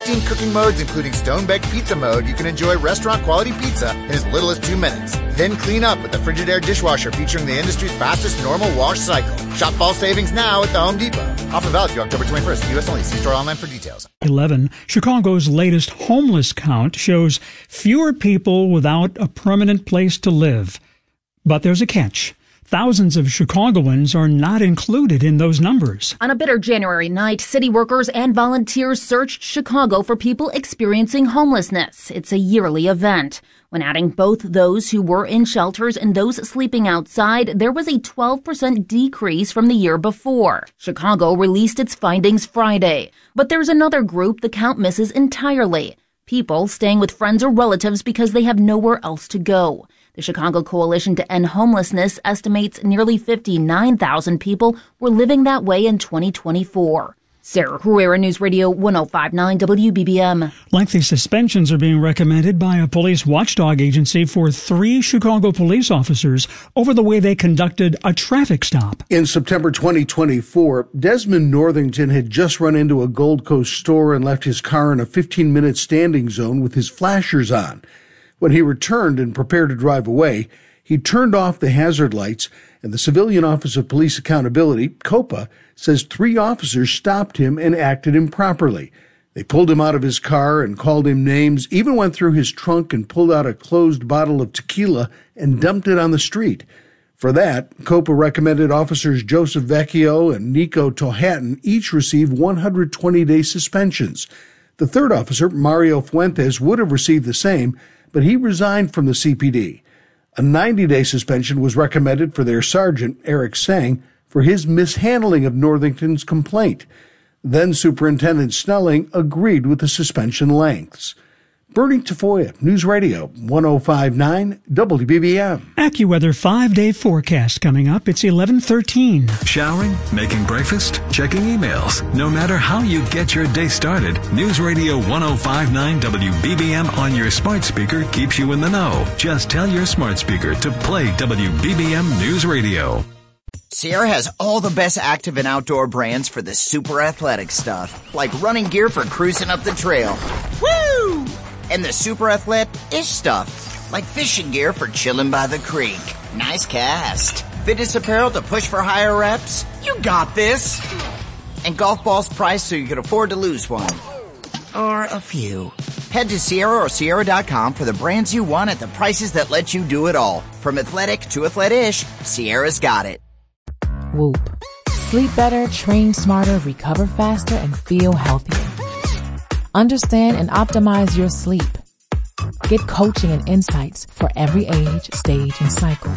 15 cooking modes, including stone-baked pizza mode. You can enjoy restaurant-quality pizza in as little as 2 minutes. Then clean up with the Frigidaire dishwasher featuring the industry's fastest normal wash cycle. Shop fall savings now at the Home Depot. Offer valid through October 21st. U.S. only. See store online for details. 11. Chicago's latest homeless count shows fewer people without a permanent place to live. But there's a catch. Thousands of Chicagoans are not included in those numbers. On a bitter January night, city workers and volunteers searched Chicago for people experiencing homelessness. It's a yearly event. When adding both those who were in shelters and those sleeping outside, there was a 12% decrease from the year before. Chicago released its findings Friday. But there's another group the count misses entirely. People staying with friends or relatives because they have nowhere else to go. The Chicago Coalition to End Homelessness estimates nearly 59,000 people were living that way in 2024. Sarah Herrera, News Radio 105.9 WBBM. Lengthy suspensions are being recommended by a police watchdog agency for 3 Chicago police officers over the way they conducted a traffic stop. In September 2024, Desmond Northington had just run into a Gold Coast store and left his car in a 15-minute standing zone with his flashers on. When he returned and prepared to drive away, he turned off the hazard lights, and the Civilian Office of Police Accountability, COPA, says 3 officers stopped him and acted improperly. They pulled him out of his car and called him names, even went through his trunk and pulled out a closed bottle of tequila and dumped it on the street. For that, COPA recommended officers Joseph Vecchio and Nico Tohattan each receive 120-day suspensions. The third officer, Mario Fuentes, would have received the same, but he resigned from the CPD. A 90-day suspension was recommended for their sergeant, Eric Sang, for his mishandling of Northington's complaint. Then Superintendent Snelling agreed with the suspension lengths. Bernie Tafoya, News Radio 105.9 WBBM. AccuWeather 5-day forecast coming up. It's 11:13. Showering, making breakfast, checking emails. No matter how you get your day started, News Radio 105.9 WBBM on your smart speaker keeps you in the know. Just tell your smart speaker to play WBBM News Radio. Sierra has all the best active and outdoor brands for the super athletic stuff, like running gear for cruising up the trail. Woo! And the super athletic-ish stuff, like fishing gear for chilling by the creek. Nice cast. Fitness apparel to push for higher reps. You got this. And golf balls priced so you can afford to lose one. Or a few. Head to Sierra or Sierra.com for the brands you want at the prices that let you do it all. From athletic to athletic-ish, Sierra's got it. Whoop. Sleep better, train smarter, recover faster, and feel healthier. Understand and optimize your sleep. Get coaching and insights for every age, stage, and cycle.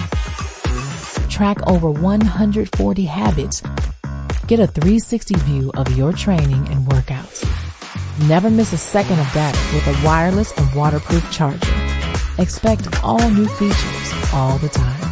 Track over 140 habits. Get a 360 view of your training and workouts. Never miss a second of data with a wireless and waterproof charger. Expect all new features all the time.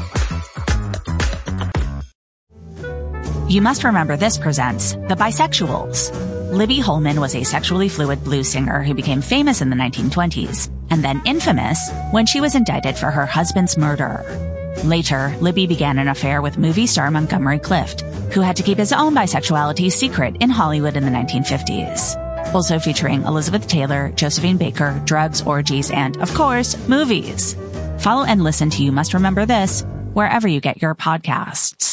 You Must Remember This presents The Bisexuals. Libby Holman was a sexually fluid blues singer who became famous in the 1920s, and then infamous when she was indicted for her husband's murder. Later, Libby began an affair with movie star Montgomery Clift, who had to keep his own bisexuality secret in Hollywood in the 1950s. Also featuring Elizabeth Taylor, Josephine Baker, drugs, orgies, and, of course, movies. Follow and listen to You Must Remember This wherever you get your podcasts.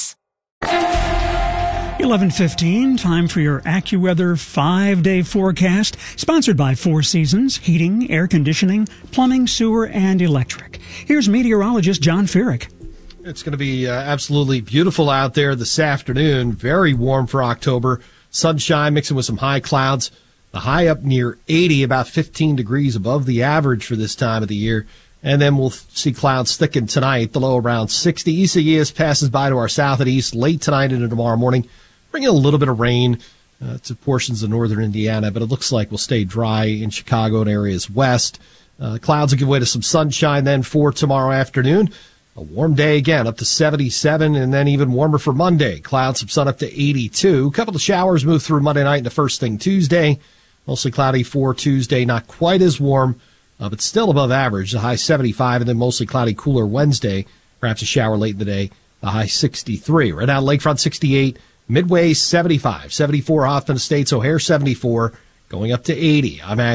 11:15, time for your AccuWeather 5-day forecast, sponsored by Four Seasons, heating, air conditioning, plumbing, sewer, and electric. Here's meteorologist John Ferrick. It's going to be absolutely beautiful out there this afternoon. Very warm for October. Sunshine mixing with some high clouds. The high up near 80, about 15 degrees above the average for this time of the year. And then we'll see clouds thicken tonight, the low around 60. Isaias passes by to our south and east late tonight into tomorrow morning, bringing a little bit of rain to portions of northern Indiana, but it looks like we'll stay dry in Chicago and areas west. Clouds will give way to some sunshine then for tomorrow afternoon. A warm day again, up to 77, and then even warmer for Monday. Clouds, some sun up to 82. A couple of showers move through Monday night and the first thing Tuesday. Mostly cloudy for Tuesday, not quite as warm, but still above average. The high 75, and then mostly cloudy, cooler Wednesday. Perhaps a shower late in the day, the high 63. Right now, Lakefront 68. Midway 75, 74 Hoffman Estates, O'Hare 74, going up to 80. I'm